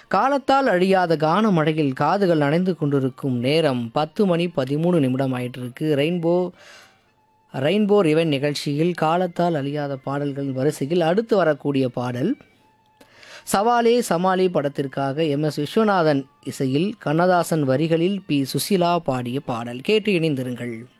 காலத்தால் அழியாத கான மழையில் காதுகள் நனைந்து கொண்டிருக்கும் நேரம் 10:13 ஆயிட்டிருக்கு. ரெயின்போ ரிவன் நிகழ்ச்சியில் காலத்தால் அழியாத பாடல்கள் வரிசையில் அடுத்து வரக்கூடிய பாடல் சவாலே சமாளி படத்திற்காக எம்.எஸ். விஸ்வநாதன் இசையில் கண்ணதாசன் வரிகளில் பி. சுசீலா பாடிய பாடல். கேட்டு இணைந்திருங்கள்.